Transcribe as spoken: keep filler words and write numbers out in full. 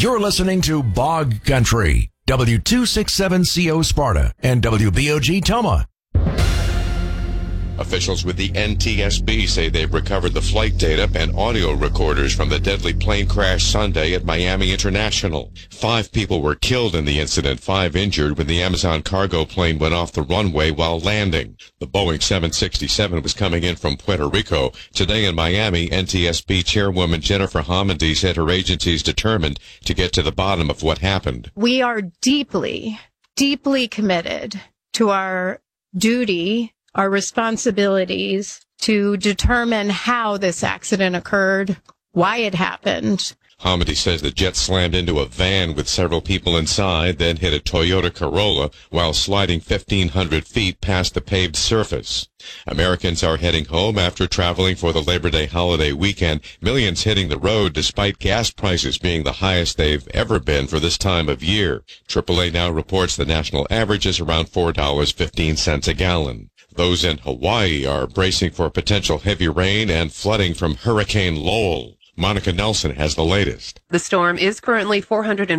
You're listening to Bog Country, W two sixty-seven C O Sparta and W B O G Toma. Officials with the N T S B say they've recovered the flight data and audio recorders from the deadly plane crash Sunday at Miami International. Five people were killed in the incident, five injured when the Amazon cargo plane went off the runway while landing. The Boeing seven sixty-seven was coming in from Puerto Rico. Today in Miami, N T S B Chairwoman Jennifer Homendy said her agency is determined to get to the bottom of what happened. We are deeply, deeply committed to our duty, our responsibilities to determine how this accident occurred, why it happened. Homendy says the jet slammed into a van with several people inside, then hit a Toyota Corolla while sliding fifteen hundred feet past the paved surface. Americans are heading home after traveling for the Labor Day holiday weekend. Millions hitting the road despite gas prices being the highest they've ever been for this time of year. triple A now reports the national average is around four dollars and fifteen cents a gallon. Those in Hawaii are bracing for potential heavy rain and flooding from Hurricane Lowell. Monica Nelson has the latest. The storm is currently four hundred